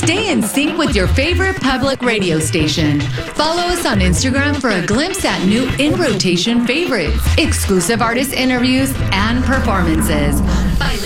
Stay in sync with your favorite public radio station. Follow us on Instagram for a glimpse at new in-rotation favorites, exclusive artist interviews, and performances. By